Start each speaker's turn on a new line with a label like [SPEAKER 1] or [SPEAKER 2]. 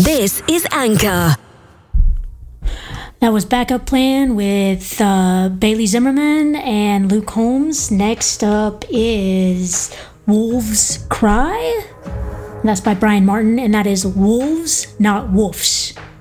[SPEAKER 1] This is Anchor.
[SPEAKER 2] That was Backup Plan with Bailey Zimmerman and Luke Holmes. Next up is Wolves Cry. That's by Brian Martin, and that is wolves, not wolves.